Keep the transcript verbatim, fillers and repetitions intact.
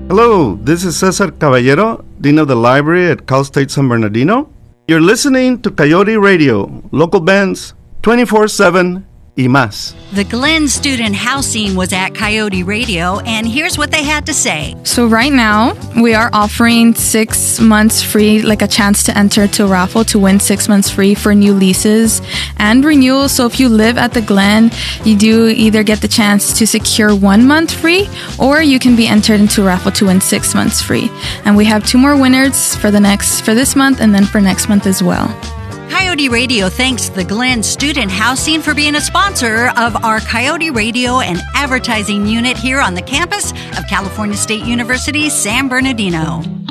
Hello, this is Cesar Caballero, Dean of the Library at Cal State San Bernardino. You're listening to Coyote Radio, local bands, twenty-four seven y más. The Glen Student Housing was at Coyote Radio, and here's what they had to say. So right now, we are offering six months free, like a chance to enter to a raffle to win six months free for new leases and renewals. So if you live at the Glen, you do either get the chance to secure one month free, or you can be entered into a raffle to win six months free. And we have two more winners for the next for this month and then for next month as well. Coyote Radio thanks the Glen Student Housing for being a sponsor of our Coyote Radio and advertising unit here on the campus of California State University, San Bernardino.